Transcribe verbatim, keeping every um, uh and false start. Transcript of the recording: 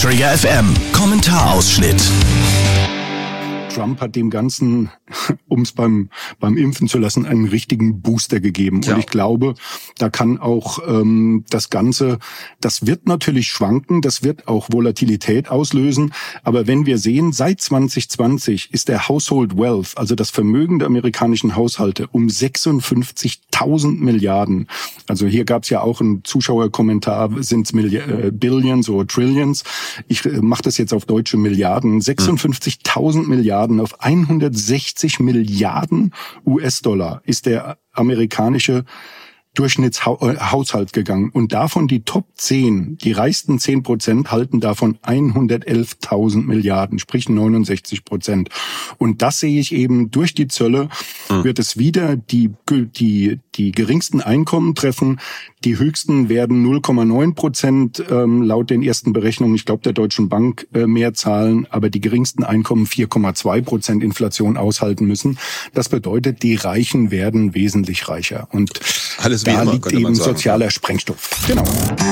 Trigger F M Kommentarausschnitt. Trump hat dem Ganzen, um es beim beim Impfen zu lassen, einen richtigen Booster gegeben. Ja. Und ich glaube, da kann auch ähm, das Ganze, das wird natürlich schwanken, das wird auch Volatilität auslösen. Aber wenn wir sehen, seit zwanzig zwanzig ist der Household Wealth, also das Vermögen der amerikanischen Haushalte, um sechsundfünfzigtausend Milliarden. Also hier gab es ja auch einen Zuschauerkommentar, sind es Milli- äh, Billions oder Trillions. Ich äh, mache das jetzt auf deutsche Milliarden. sechsundfünfzigtausend Milliarden. Auf hundertsechzig Milliarden U S-Dollar ist der amerikanische Durchschnittshaushalt gegangen. Und davon die Top zehn, die reichsten zehn Prozent halten davon hundertelftausend Milliarden, sprich neunundsechzig Prozent. Und das sehe ich eben, durch die Zölle wird es wieder die, die, die geringsten Einkommen treffen. Die höchsten werden null Komma neun Prozent ähm, laut den ersten Berechnungen, ich glaube der Deutschen Bank, äh, mehr zahlen, aber die geringsten Einkommen vier Komma zwei Prozent Inflation aushalten müssen. Das bedeutet, die Reichen werden wesentlich reicher. Und Alles da wie immer, liegt könnte man eben sagen. sozialer Sprengstoff. Genau.